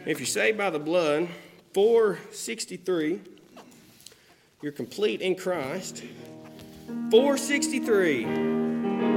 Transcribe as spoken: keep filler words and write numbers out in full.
If you're saved by the blood, four sixty-three, you're complete in Christ. four sixty-three.